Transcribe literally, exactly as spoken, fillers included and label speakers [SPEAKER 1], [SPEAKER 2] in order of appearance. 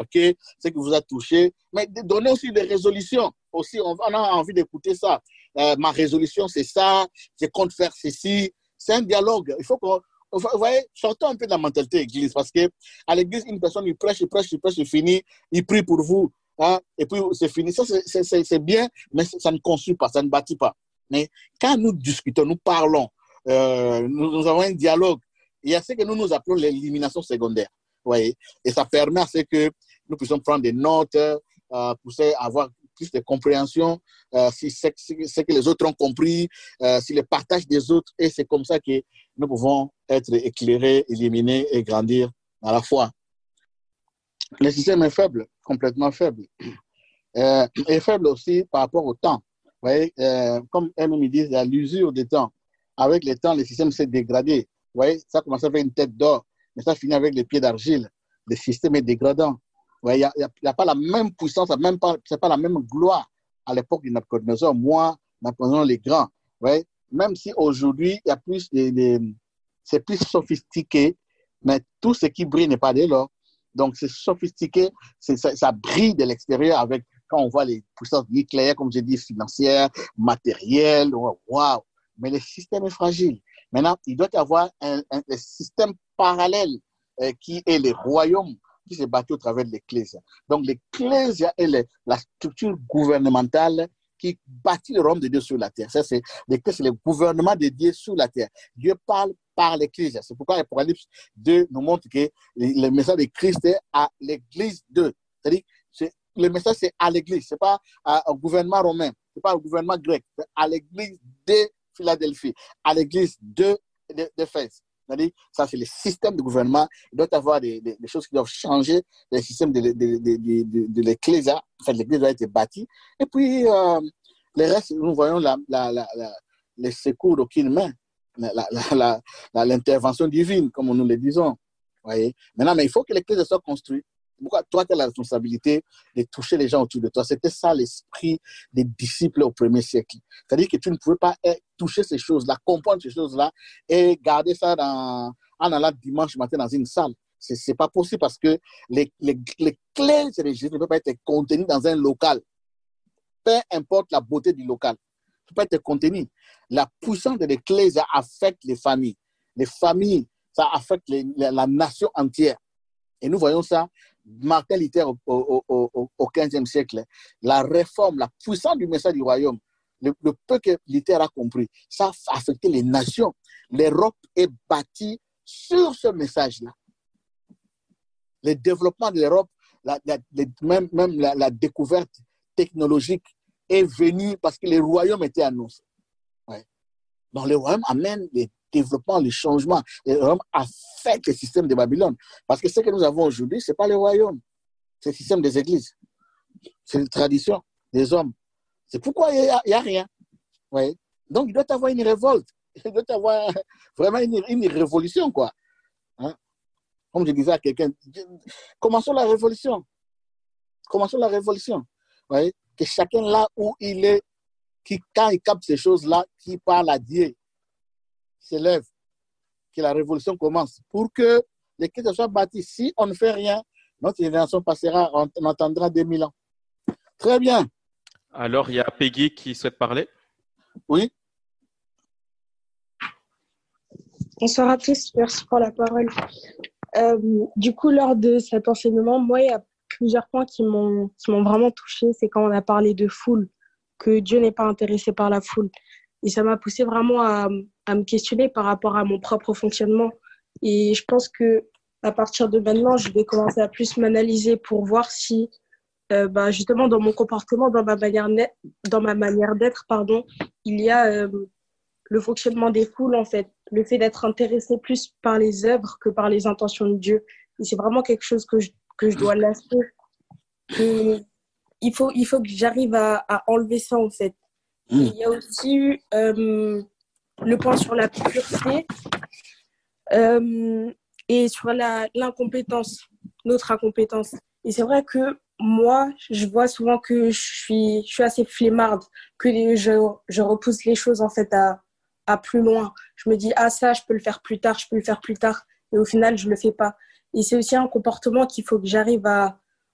[SPEAKER 1] marqué, ce qui vous a touché, mais donnez aussi des résolutions. Aussi, on, on a envie d'écouter ça. Euh, ma résolution, c'est ça, je compte faire ceci. C'est un dialogue. Il faut qu'on... Vous voyez, sortons un peu de la mentalité église, parce qu'à l'église, une personne, il prêche, il prêche, il prêche, c'est fini, il prie pour vous, hein, et puis c'est fini. Ça, c'est, c'est, c'est, c'est bien, mais ça ne construit pas, ça ne bâtit pas. Mais quand nous discutons, nous parlons, euh, nous, nous avons un dialogue, il y a ce que nous nous appelons l'élimination secondaire. Vous voyez, et ça permet à ce que nous puissions prendre des notes, euh, pour avoir plus de compréhension, euh, si c'est ce que les autres ont compris, euh, si le partage des autres, et c'est comme ça que nous pouvons être éclairés, éliminés et grandir à la foi. Le système est faible, complètement faible. Euh, est faible aussi par rapport au temps. Vous voyez, euh, comme eux-mêmes me disent, il y a l'usure des temps. Avec le temps, le système s'est dégradé. Vous voyez, ça commence avec une tête d'or, mais ça finit avec les pieds d'argile. Le système est dégradant. Il n'y a, a, a pas la même puissance, ce n'est pas, pas la même gloire à l'époque de Nabucodonosor, moi, Napoléon les grands. Ouais. Même si aujourd'hui, il y a plus de, de, c'est plus sophistiqué, mais tout ce qui brille n'est pas de l'or. Donc, c'est sophistiqué, c'est, ça, ça brille de l'extérieur avec, quand on voit les puissances nucléaires, comme je dis, financières, matérielles, waouh. Mais le système est fragile. Maintenant, il doit y avoir un, un, un système parallèle euh, qui est le royaume qui s'est bâti au travers de l'Ecclésia. Donc, l'Ecclésia est le, la structure gouvernementale qui bâtit le royaume de Dieu sur la terre. Ça, c'est, c'est le gouvernement de Dieu sur la terre. Dieu parle par l'Ecclésia. C'est pourquoi l'Apocalypse deux nous montre que le message de Christ est à l'Église de. C'est-à-dire, c'est, le message, c'est à l'Église. Ce n'est pas au gouvernement romain. Ce n'est pas au gouvernement grec. C'est à l'Église de Philadelphie, à l'Église de, de, d'Éphèse. C'est-à-dire, ça, c'est le système de gouvernement. Il doit y avoir des, des, des choses qui doivent changer. Le système de, de, de, de, de, de l'Ecclésia, en fait, l'Église a été bâtie. Et puis, euh, le reste, nous voyons la, la, la, la, les secours d'aucune main, la, la, la, la, l'intervention divine, comme nous le disons. Voyez? Maintenant, mais il faut que l'Église soit construite. Pourquoi toi, tu as la responsabilité de toucher les gens autour de toi? C'était ça l'esprit des disciples au premier siècle. C'est-à-dire que tu ne pouvais pas toucher ces choses-là, comprendre ces choses-là et garder ça dans, en allant dimanche matin dans une salle. Ce n'est pas possible parce que les, les, les clés de Jésus ne peuvent pas être contenues dans un local. Peu importe la beauté du local. Ne peut pas être contenu. La puissance de l'Église affecte les familles. Les familles, ça affecte les, la, la nation entière. Et nous voyons ça, Martin Luther au, au, au, au quinzième siècle, la réforme, la puissance du message du royaume, le, le peu que Luther a compris, ça a affecté les nations. L'Europe est bâtie sur ce message-là. Le développement de l'Europe, la, la, même, même la, la découverte technologique est venue parce que le royaume était annoncé. Ouais. Donc le royaume amène les développement, le changement. Le royaume affecte le système de Babylone. Parce que ce que nous avons aujourd'hui, ce n'est pas le royaume. C'est le système des églises. C'est la tradition des hommes. C'est pourquoi il n'y a, a rien. Ouais. Donc, il doit y avoir une révolte. Il doit y avoir vraiment une, une révolution, quoi. Hein? Comme je disais à quelqu'un, commençons la révolution. Commençons la révolution. Ouais. Que chacun là où il est, qui, quand il capte ces choses-là, qui parle à Dieu, s'élève, que la révolution commence pour que l'Église soit bâtie. Si on ne fait rien, notre génération passera, on, on attendra deux mille ans. Très bien.
[SPEAKER 2] Alors, il y a Peggy qui souhaite parler.
[SPEAKER 1] Oui.
[SPEAKER 3] Bonsoir à tous, merci pour la parole. Euh, du coup, lors de cet enseignement, moi, il y a plusieurs points qui m'ont, qui m'ont vraiment touchée. C'est quand on a parlé de foule, que Dieu n'est pas intéressé par la foule. Et ça m'a poussé vraiment à, à me questionner par rapport à mon propre fonctionnement. Et je pense qu'à partir de maintenant, je vais commencer à plus m'analyser pour voir si, euh, bah, justement, dans mon comportement, dans ma manière, dans ma manière d'être, pardon, il y a euh, le fonctionnement des foules, en fait. Le fait d'être intéressé plus par les œuvres que par les intentions de Dieu. Et c'est vraiment quelque chose que je, que je dois lâcher. Que il faut, il faut que j'arrive à, à enlever ça, en fait. Et il y a aussi eu euh, le point sur la pureté euh, et sur la, l'incompétence, notre incompétence. Et c'est vrai que moi, je vois souvent que je suis, je suis assez flemmarde, que les, je, je repousse les choses en fait à, à plus loin. Je me dis, ah ça, je peux le faire plus tard, je peux le faire plus tard. Et au final, je ne le fais pas. Et c'est aussi un comportement qu'il faut que j'arrive à,